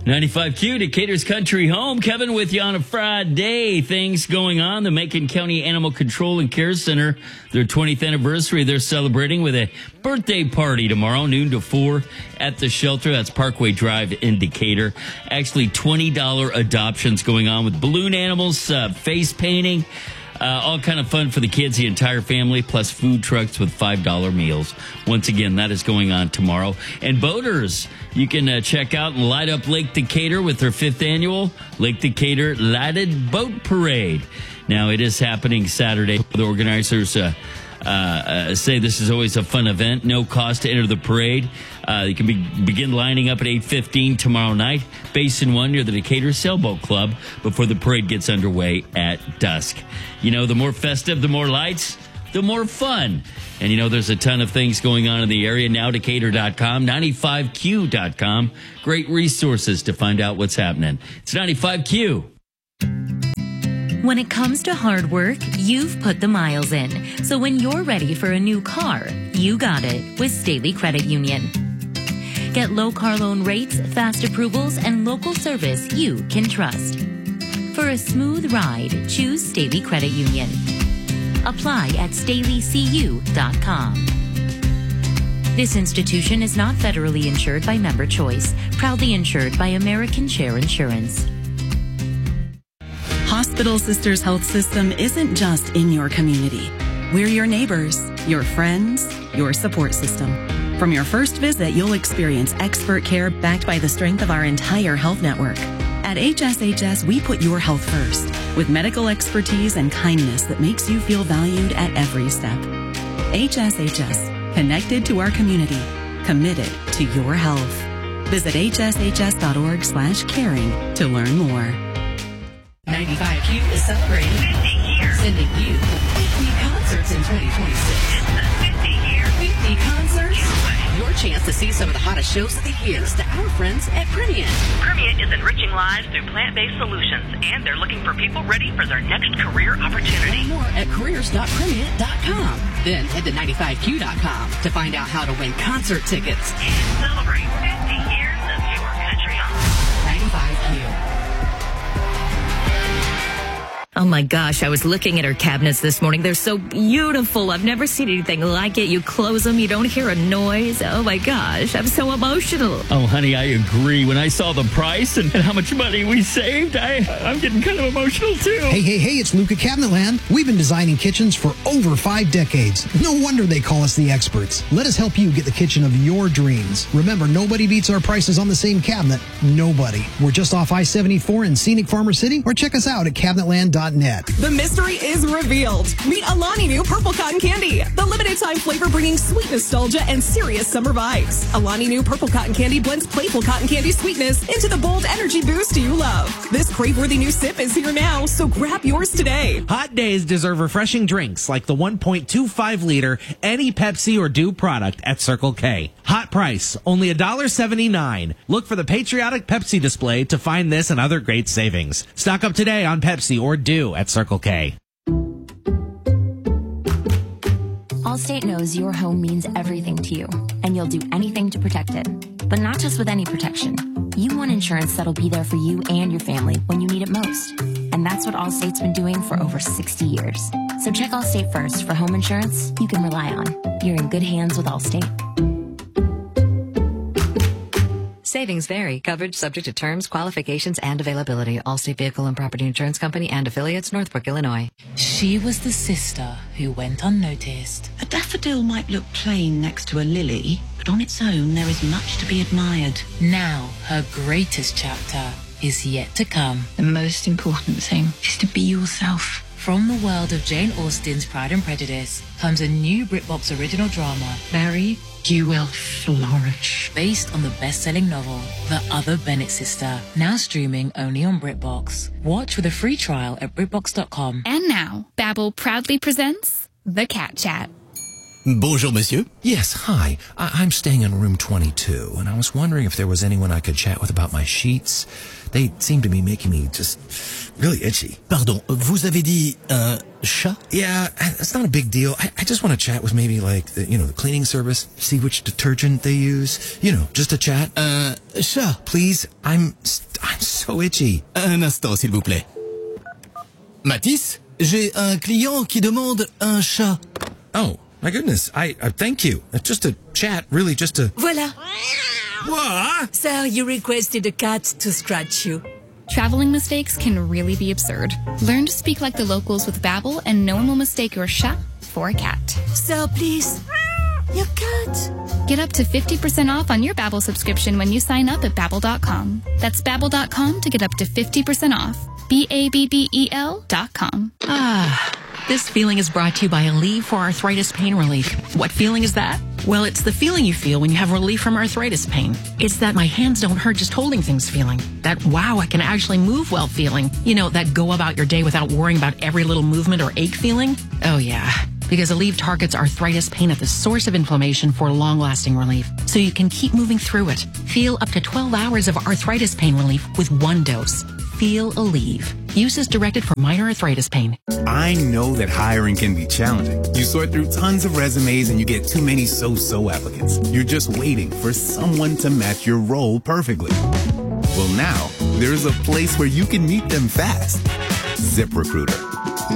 95Q, Decatur's country home. Kevin with you on a Friday. Things going on. The Macon County Animal Control and Care Center, their 20th anniversary, they're celebrating with a birthday party tomorrow, noon to 4 at the shelter. That's Parkway Drive in Decatur. Actually, $20 adoptions going on with balloon animals, face painting. All kind of fun for the kids, the entire family, plus food trucks with $5 meals. Once again, that is going on tomorrow. And boaters, you can check out and light up Lake Decatur with their 5th annual Lake Decatur Lighted Boat Parade. Now, it is happening Saturday. The organizers say this is always a fun event. No cost to enter the parade. You can begin lining up at 8:15 tomorrow night. Basin 1 near the Decatur Sailboat Club before the parade gets underway at dusk. You know, the more festive, the more lights, the more fun. And, you know, there's a ton of things going on in the area. Now Decatur.com, 95Q.com. Great resources to find out what's happening. It's 95Q. When it comes to hard work, you've put the miles in. So when you're ready for a new car, you got it with Staley Credit Union. Get low car loan rates, fast approvals, and local service you can trust. For a smooth ride, choose Staley Credit Union. Apply at StaleyCU.com. This institution is not federally insured by Member Choice, proudly insured by American Share Insurance. Hospital Sisters Health System isn't just in your community. We're your neighbors, your friends, your support system. From your first visit, you'll experience expert care backed by the strength of our entire health network. At HSHS, we put your health first, with medical expertise and kindness that makes you feel valued at every step. HSHS, connected to our community, committed to your health. Visit hshs.org/caring to learn more. 95Q is celebrating 50 years, sending you 50 concerts in 2026. It's the 50-year 50 concerts. Your chance to see some of the hottest shows of the year is to our friends at Primient. Primient is enriching lives through plant-based solutions, and they're looking for people ready for their next career opportunity. Learn more at careers.primient.com. Then head to 95Q.com to find out how to win concert tickets And celebrate 50 years of your country home. 95Q. Oh my gosh, I was looking at her cabinets this morning. They're so beautiful. I've never seen anything like it. You close them, you don't hear a noise. Oh my gosh, I'm so emotional. Oh, honey, I agree. When I saw the price and how much money we saved, I'm getting kind of emotional, too. Hey, it's Luca Cabinetland. We've been designing kitchens for over 5 decades. No wonder they call us the experts. Let us help you get the kitchen of your dreams. Remember, nobody beats our prices on the same cabinet. Nobody. We're just off I-74 in scenic Farmer City, or check us out at cabinetland.net. The mystery is revealed. Meet Alani New Purple Cotton Candy, the limited time flavor bringing sweet nostalgia and serious summer vibes. Alani New Purple Cotton Candy blends playful cotton candy sweetness into the bold energy boost you love. This crave-worthy new sip is here now, so grab yours today. Hot days deserve refreshing drinks like the 1.25-liter any Pepsi or Dew product at Circle K. Hot price, only $1.79. Look for the patriotic Pepsi display to find this and other great savings. Stock up today on Pepsi or Dew at Circle K. Allstate knows your home means everything to you, and you'll do anything to protect it. But not just with any protection. You want insurance that'll be there for you and your family when you need it most. And that's what Allstate's been doing for over 60 years. So check Allstate first for home insurance you can rely on. You're in good hands with Allstate. Savings vary. Coverage subject to terms, qualifications, and availability. Allstate Vehicle and Property Insurance Company and affiliates, Northbrook, Illinois. She was the sister who went unnoticed. A daffodil might look plain next to a lily, but on its own there is much to be admired. Now, her greatest chapter is yet to come. The most important thing is to be yourself. From the world of Jane Austen's Pride and Prejudice comes a new BritBox original drama, Mary, you will flourish. Based on the best-selling novel, The Other Bennett Sister, now streaming only on BritBox. Watch with a free trial at BritBox.com. And now, Babbel proudly presents The Cat Chat. Bonjour, monsieur. Yes, hi. I'm staying in room 22, and I was wondering if there was anyone I could chat with about my sheets. They seem to be making me just really itchy. Pardon, vous avez dit chat? Yeah, it's not a big deal. I just want to chat with maybe like the cleaning service, see which detergent they use. Just a chat. chat. Please, I'm so itchy. Un instant, s'il vous plaît. Mathis, j'ai un client qui demande un chat. Oh, my goodness. I thank you. Just a chat, really, just a... Voila. What? So you requested a cat to scratch you. Traveling mistakes can really be absurd. Learn to speak like the locals with Babbel, and no one will mistake your chat for a cat. So please, your cat. Get up to 50% off on your Babbel subscription when you sign up at Babbel.com. That's Babbel.com to get up to 50% off. BABBEL.com. This feeling is brought to you by Aleve for arthritis pain relief. What feeling is that? Well, it's the feeling you feel when you have relief from arthritis pain. It's that my hands don't hurt just holding things feeling. That wow, I can actually move well feeling. You know, that go about your day without worrying about every little movement or ache feeling. Oh yeah. Because Aleve targets arthritis pain at the source of inflammation for long-lasting relief, so you can keep moving through it. Feel up to 12 hours of arthritis pain relief with one dose. Feel Aleve. Use is directed for minor arthritis pain. I know that hiring can be challenging. You sort through tons of resumes and you get too many so-so applicants. You're just waiting for someone to match your role perfectly. Well, now, there's a place where you can meet them fast. ZipRecruiter.